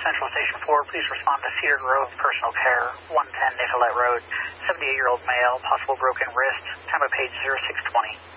Central Station 4, please respond to Cedar Grove Personal Care, 110 Nicollet Road, 78-year-old male, possible broken wrist, time of page 0620.